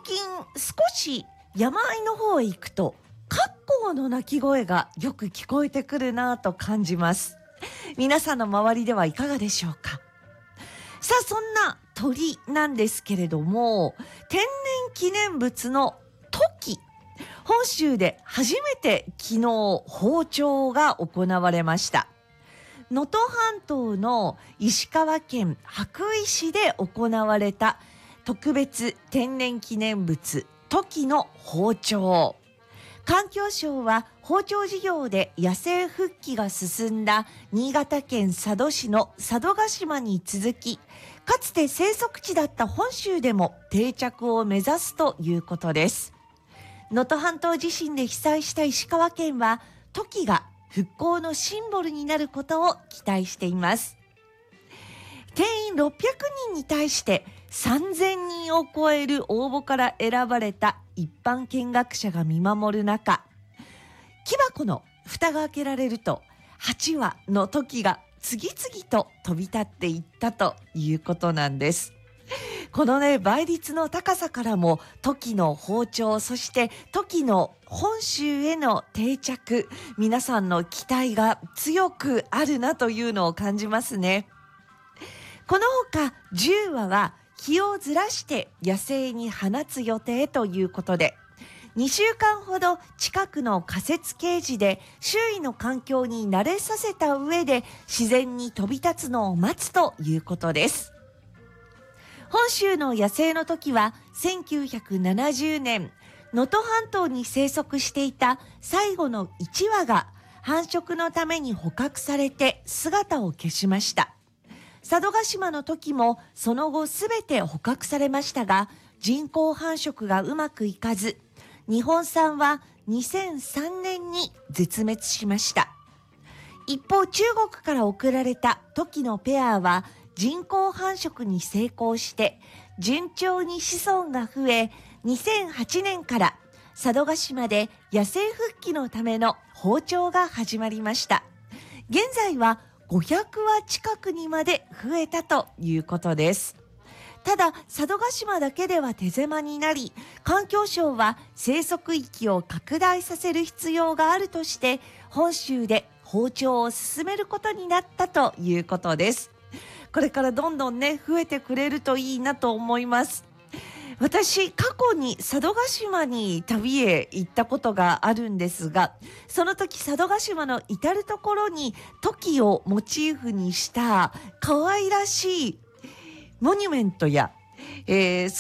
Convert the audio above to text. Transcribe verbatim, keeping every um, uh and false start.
近少し山あいの方へ行くとカッコウの鳴き声がよく聞こえてくるなと感じます。皆さんの周りではいかがでしょうか。さあ、そんな鳥なんですけれども、天然記念物のトキ、本州で初めて昨日放鳥が行われました。能登半島の石川県羽咋市で行われた特別天然記念物トキの放鳥。環境省は放鳥事業で野生復帰が進んだ新潟県佐渡市の佐渡島に続き、かつて生息地だった本州でも定着を目指すということです。能登半島地震で被災した石川県はトキが復興のシンボルになることを期待しています。定員ろっぴゃくにんに対してさんぜんにんを超える応募から選ばれた一般見学者が見守る中、木箱の蓋が開けられるとはちわのトキが次々と飛び立っていったということなんです。このね、倍率の高さからもトキの放鳥、そしてトキの本州への定着、皆さんの期待が強くあるなというのを感じますね。このほかじゅうわは日をずらして野生に放つ予定ということで、にしゅうかんほど近くの仮設ケージで周囲の環境に慣れさせた上で自然に飛び立つのを待つということです。本州の野生のトキはせんきゅうひゃくななじゅうねん、能登半島に生息していた最後のいちわが繁殖のために捕獲されて姿を消しました。佐渡島のトキもその後すべて捕獲されましたが、人工繁殖がうまくいかず、日本産はにせんさんねんに絶滅しました。一方、中国から送られたトキのペアは人工繁殖に成功して順調に子孫が増え、にせんはちねんから佐渡島で野生復帰のための放鳥が始まりました。現在はごひゃくわ近くにまで増えたということです。ただ、佐渡島だけでは手狭になり、環境省は生息域を拡大させる必要があるとして、本州で放鳥を進めることになったということです。これからどんどんね、増えてくれるといいなと思います。私、過去に佐渡島に旅へ行ったことがあるんですが、その時佐渡島の至るところにトキをモチーフにした可愛らしいモニュメントや、えー